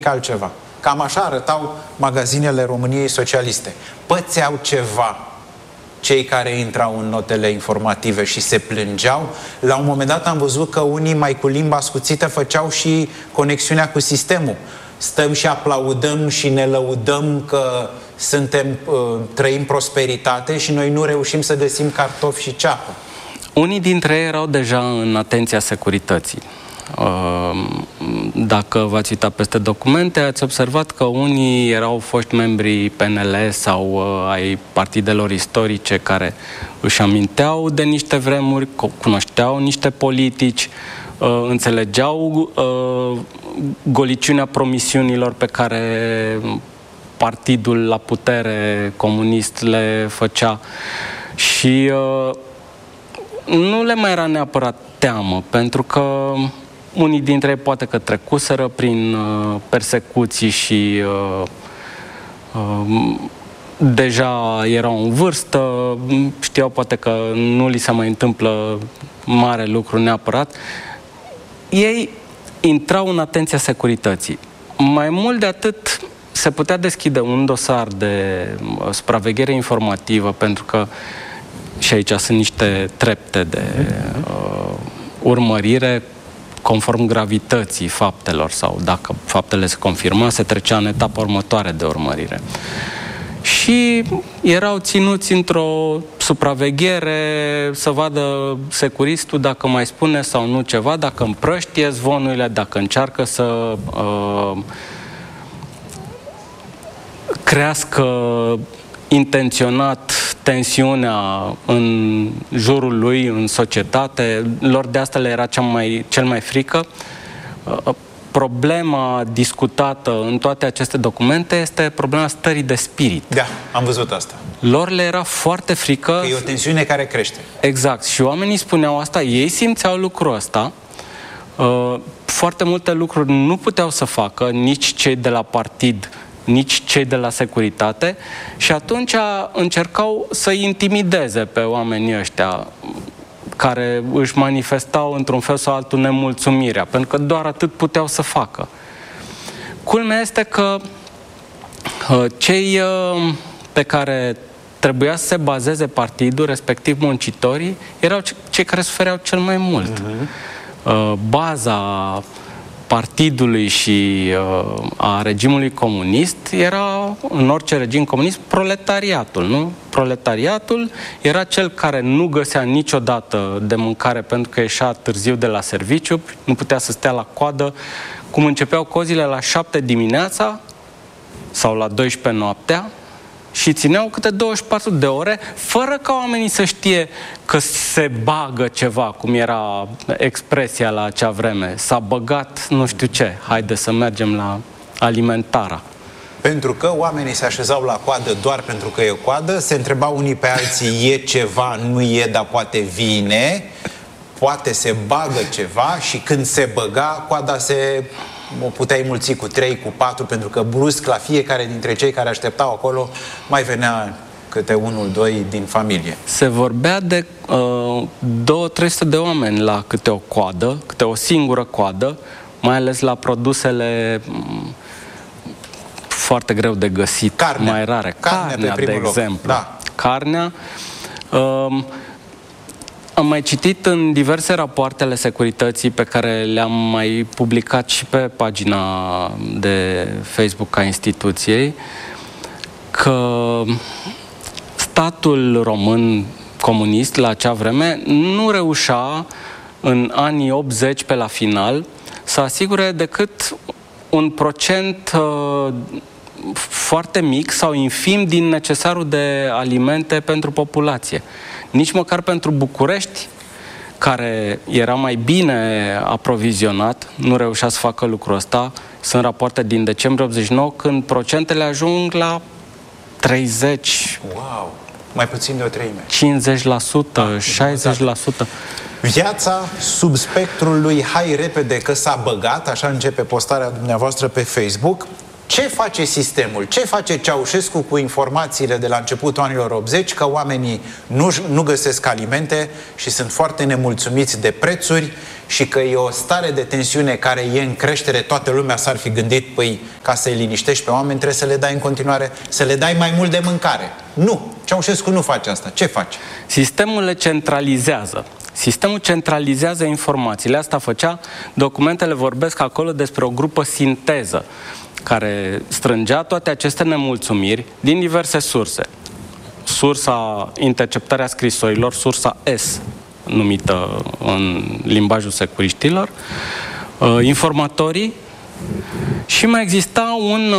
altceva. Cam așa arătau magazinele României socialiste. Pățeau ceva cei care intrau în notele informative și se plângeau. La un moment dat am văzut că unii mai cu limba ascuțită făceau și conexiunea cu sistemul. Stăm și aplaudăm și ne lăudăm că trăim prosperitate și noi nu reușim să găsim cartofi și ceapă. Unii dintre ei erau deja în atenția securității. Dacă v-ați uitat peste documente, ați observat că unii erau foști membri PNL sau ai partidelor istorice care își aminteau de niște vremuri, cunoșteau niște politici, înțelegeau goliciunea promisiunilor pe care partidul la putere comunist le făcea și nu le mai era neapărat teamă, pentru că unii dintre ei poate că trecuseră prin persecuții și deja erau în vârstă, știau poate că nu li se mai întâmplă mare lucru neapărat. Ei intrau în atenția securității. Mai mult de atât, se putea deschide un dosar de supraveghere informativă, pentru că și aici sunt niște trepte de urmărire conform gravității faptelor, sau dacă faptele se confirma, se trecea în etapa următoare de urmărire. Și erau ținuți într-o supraveghere să vadă securistul dacă mai spune sau nu ceva, dacă împrăștie zvonurile, dacă încearcă să crească intenționat tensiunea în jurul lui, în societate. Lor de asta le era cel mai frică. Problema discutată în toate aceste documente este problema stării de spirit. Da, am văzut asta. Lor le era foarte frică. Că e o tensiune care crește. Exact. Și oamenii spuneau asta, ei simțeau lucrul ăsta. Foarte multe lucruri nu puteau să facă nici cei de la partid, nici cei de la securitate, și atunci încercau să-i intimideze pe oamenii ăștia care își manifestau într-un fel sau altul nemulțumirea, pentru că doar atât puteau să facă. Culmea este că cei pe care trebuia să se bazeze partidul, respectiv muncitorii, erau cei care sufereau cel mai mult. Baza partidului și a regimului comunist era, în orice regim comunist, proletariatul, nu? Proletariatul era cel care nu găsea niciodată de mâncare pentru că ieșea târziu de la serviciu, nu putea să stea la coadă, cum începeau cozile la 7 dimineața sau la 12 noaptea, și țineau câte 24 de ore, fără ca oamenii să știe că se bagă ceva, cum era expresia la acea vreme. S-a băgat nu știu ce, haide să mergem la alimentara. Pentru că oamenii se așezau la coadă doar pentru că e coadă, se întrebau unii pe alții, e ceva, nu e, dar poate vine, poate se bagă ceva, și când se băga, coada o puteai mulți cu 3, cu 4, pentru că brusc la fiecare dintre cei care așteptau acolo mai venea câte unul, doi din familie. Se vorbea de 200-300 de oameni la câte o coadă, câte o singură coadă, mai ales la produsele foarte greu de găsit, carnea, mai rare. Carnea de exemplu. Da. Carnea. Am mai citit în diverse rapoarte ale securității pe care le-am mai publicat și pe pagina de Facebook a instituției, că statul român comunist la acea vreme nu reușea în anii 80 pe la final să asigure decât un procent foarte mic sau infim din necesarul de alimente pentru populație. Nici măcar pentru București, care era mai bine aprovizionat, nu reușea să facă lucrul ăsta. Sunt rapoarte din decembrie 89, când procentele ajung la 30. Wow! Mai puțin de o treime. 50%, 60%. Viața sub spectrul lui hai repede că s-a băgat, așa începe postarea dumneavoastră pe Facebook. Ce face sistemul? Ce face Ceaușescu cu informațiile de la începutul anilor 80 că oamenii nu găsesc alimente și sunt foarte nemulțumiți de prețuri și că e o stare de tensiune care e în creștere? Toată lumea s-ar fi gândit, păi, ca să-i liniștești pe oameni trebuie să le dai în continuare, să le dai mai mult de mâncare. Nu! Ceaușescu nu face asta. Ce face? Sistemul le centralizează. Sistemul centralizează informațiile. Asta făcea, documentele vorbesc acolo despre o grupă sinteză care strângea toate aceste nemulțumiri din diverse surse. Sursa interceptarea scrisorilor, sursa S, numită în limbajul securiștilor, informatorii, și mai exista un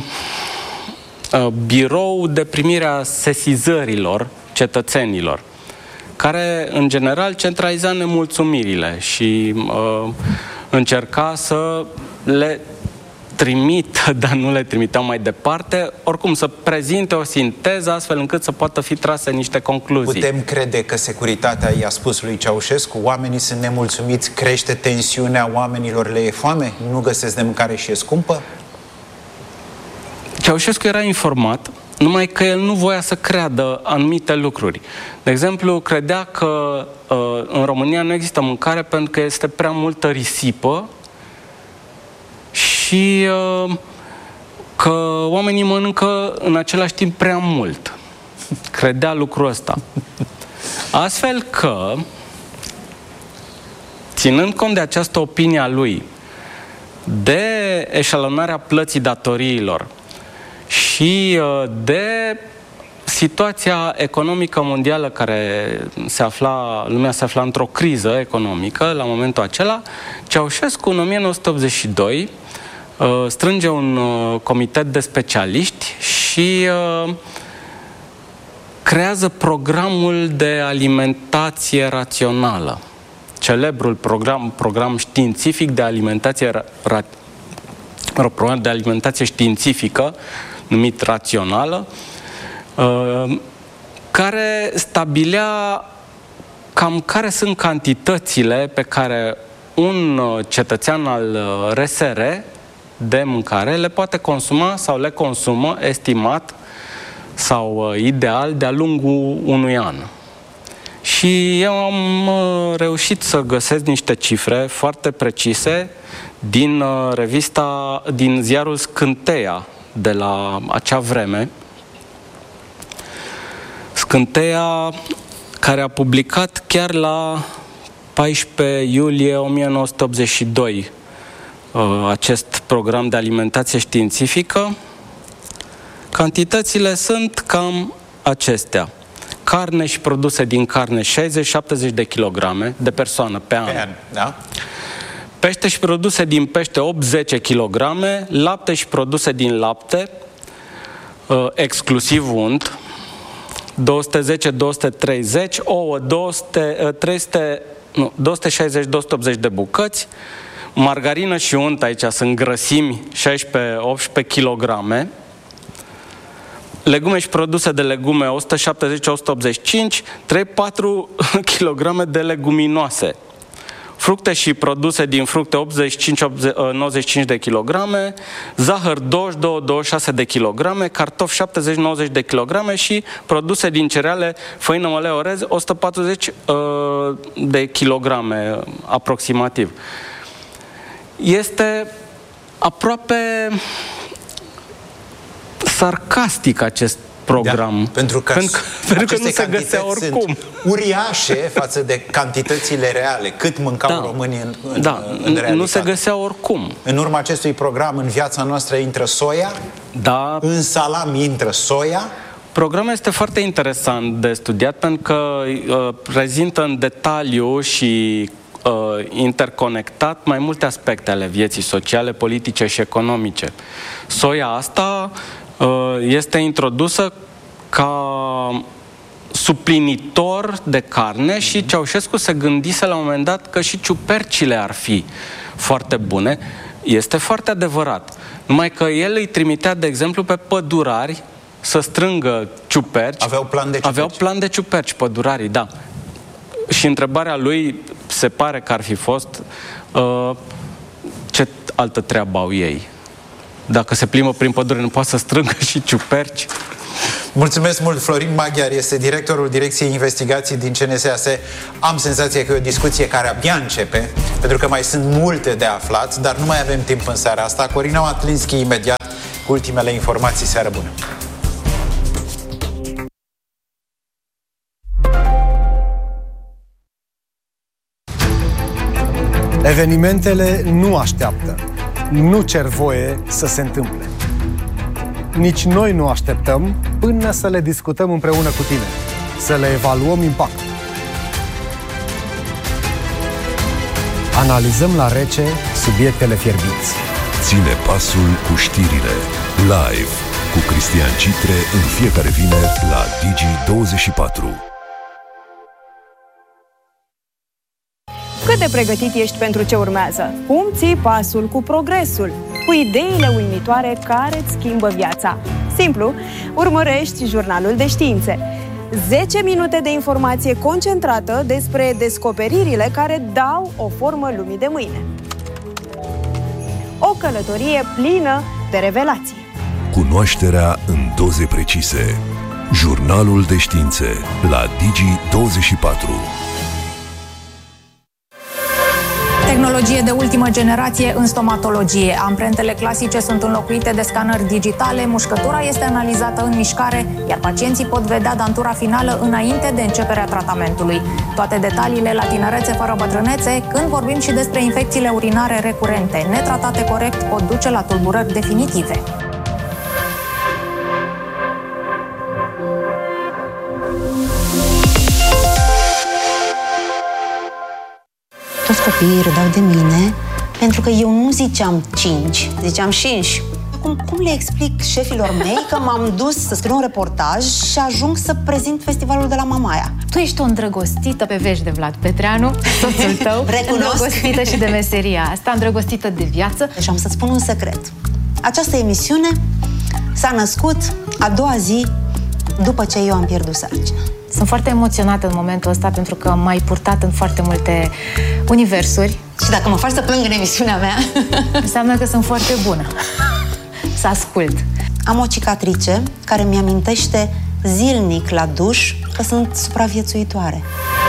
birou de primire a sesizărilor cetățenilor, care în general centraliza nemulțumirile și încerca să le trimită, dar nu le trimiteau mai departe, oricum să prezinte o sinteză astfel încât să poată fi trase niște concluzii. Putem crede că securitatea i-a spus lui Ceaușescu, oamenii sunt nemulțumiți, crește tensiunea, oamenilor le e foame, nu găsesc de mâncare și e scumpă? Ceaușescu era informat, numai că el nu voia să creadă anumite lucruri. De exemplu, credea că în România nu există mâncare pentru că este prea multă risipă și că oamenii mănâncă în același timp prea mult. Credea lucrul ăsta. Astfel că, ținând cont de această opinie a lui, de eșalonarea plății datoriilor și de situația economică mondială lumea se afla într-o criză economică la momentul acela, Ceaușescu în 1982 strânge un comitet de specialiști și creează programul de alimentație rațională. Celebrul program științific de alimentație program de alimentație științifică numit rațională, care stabilea cam care sunt cantitățile pe care un cetățean al RSR de mâncare le poate consuma sau le consumă estimat sau ideal de-a lungul unui an. Și eu am reușit să găsesc niște cifre foarte precise din ziarul Scânteia de la acea vreme. Scânteia, care a publicat chiar la 14 iulie 1982 acest program de alimentație științifică. Cantitățile sunt cam acestea. Carne și produse din carne 60-70 de kilograme de persoană pe an. Da? Pește și produse din pește 8-10 kg, lapte și produse din lapte, exclusiv unt, 210-230, ouă 260-280 de bucăți, margarină și unt, aici sunt grăsimi 16-18 kg, legume și produse de legume 170-185, 3-4 kg de leguminoase. Fructe și produse din fructe 85-95 de kilograme, zahăr 22-26 de kilograme, cartofi 70-90 de kilograme și produse din cereale, făină, mălai, orez 140 de kilograme aproximativ. Este aproape sarcastic acest program. Da, pentru că nu se găsea oricum. Sunt uriașe față de cantitățile reale, cât mâncau românii în realitate. Nu se găsea oricum. În urma acestui program, în viața noastră intră soia, în salami intră soia. Programul este foarte interesant de studiat pentru că prezintă în detaliu și interconectat mai multe aspecte ale vieții sociale, politice și economice. Soia asta este introdusă ca suplinitor de carne și Ceaușescu se gândise la un moment dat că și ciupercile ar fi foarte bune. Este foarte adevărat. Numai că el îi trimitea, de exemplu, pe pădurari să strângă ciuperci. Aveau plan de ciuperci, pădurarii, da. Și întrebarea lui se pare că ar fi fost ce altă treabă au ei. dacă se plimbă prin pădure, nu poate să strângă și ciuperci. Mulțumesc mult, Florin Maghiar este directorul Direcției Investigații din CNSAS. Am senzația că e o discuție care abia începe, pentru că mai sunt multe de aflat, dar nu mai avem timp în seara asta. Corina Matlinski imediat cu ultimele informații. Seară bună! Evenimentele nu așteaptă, nu cer voie să se întâmple. Nici noi nu așteptăm până să le discutăm împreună cu tine, să le evaluăm impactul. Analizăm la rece subiectele fierbinți. Ține pasul cu știrile, live, cu Cristian Citre în fiecare vineri la Digi24. Cât de pregătit ești pentru ce urmează? Cum ții pasul cu progresul? Cu ideile uimitoare care îți schimbă viața? Simplu, urmărești Jurnalul de Științe. 10 minute de informație concentrată despre descoperirile care dau o formă lumii de mâine. O călătorie plină de revelații. Cunoașterea în doze precise. Jurnalul de Științe la Digi24. Tehnologie de ultimă generație în stomatologie. Amprentele clasice sunt înlocuite de scanări digitale, mușcătura este analizată în mișcare, iar pacienții pot vedea dantura finală înainte de începerea tratamentului. Toate detaliile la Tinerețe fără bătrânețe, când vorbim și despre infecțiile urinare recurente, netratate corect, pot duce la tulburări definitive. Toți copiii râdeau de mine pentru că eu nu ziceam 5, ziceam 5. Acum, cum le explic șefilor mei că m-am dus să scriu un reportaj și ajung să prezint festivalul de la Mamaia? Tu ești o îndrăgostită pe vești de Vlad Petreanu, soțul tău, îndrăgostită și de meseria asta, îndrăgostită de viață. Și am să-ți spun un secret. Această emisiune s-a născut a doua zi după ce eu am pierdut sarcina. Sunt foarte emoționată în momentul ăsta pentru că m-ai purtat în foarte multe universuri. Și dacă mă faci să plâng în emisiunea mea, înseamnă că sunt foarte bună să ascult. Am o cicatrice care mi-amintește zilnic la duș că sunt supraviețuitoare.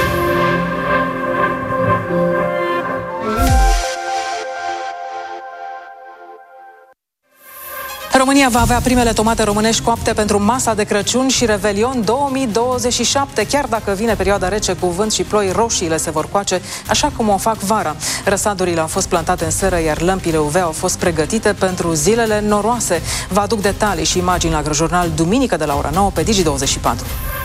România va avea primele tomate românești coapte pentru masa de Crăciun și Revelion 2027, chiar dacă vine perioada rece cu vânt și ploi, roșiile se vor coace așa cum o fac vara. Răsadurile au fost plantate în seră, iar lămpile UV au fost pregătite pentru zilele noroase. Vă aduc detalii și imagini la Jurnal duminică de la ora 9 pe Digi24.